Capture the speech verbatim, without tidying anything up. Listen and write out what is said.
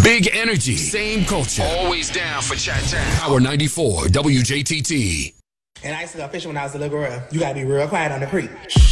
Big energy, same culture. Always down for Chat Town. Power ninety-four, W J T T. And I used to go fishing when I was a little girl. You gotta be real quiet on the creek.